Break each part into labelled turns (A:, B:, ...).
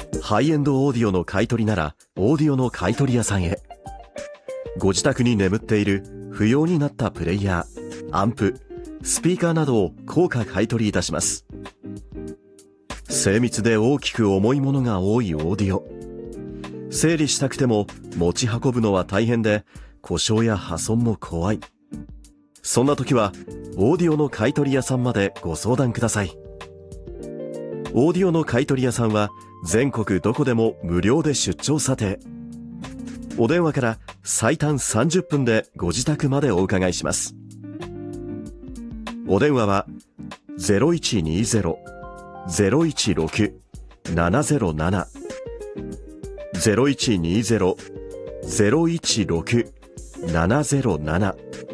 A: ハイエンドオーディオの買い取りならオーディオの買い取り屋さんへ。ご自宅に眠っている不要になったプレイヤー、アンプ、スピーカーなどを高価買い取りいたします。精密で大きく重いものが多いオーディオ。整理したくても持ち運ぶのは大変で、故障や破損も怖い。そんな時はオーディオの買い取り屋さんまでご相談ください。オーディオの買い取り屋さんは全国どこでも無料で出張査定。お電話から最短30分でご自宅までお伺いします。お電話は 0120-016-707 0120-016-707。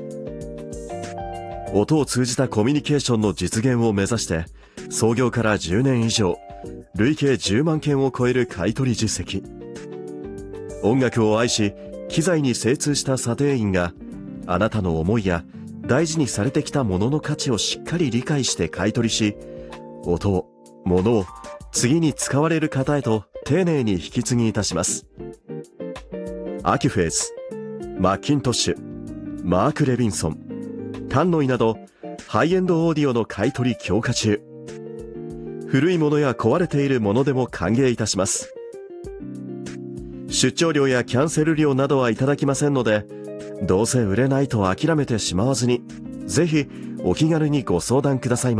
A: 音を通じたコミュニケーションの実現を目指して、創業から10年以上、累計10万件を超える買い取り実績。音楽を愛し、機材に精通した査定員が、あなたの思いや大事にされてきたものの価値をしっかり理解して買い取りし、音を、物を次に使われる方へと丁寧に引き継ぎいたします。アキュフェーズ、マッキントッシュ、マーク・レビンソン、タンノイなどハイエンドオーディオの買い取り強化中。古いものや壊れているものでも歓迎いたします。出張料やキャンセル料などはいただきませんので、どうせ売れないと諦めてしまわずに、ぜひお気軽にご相談くださいませ。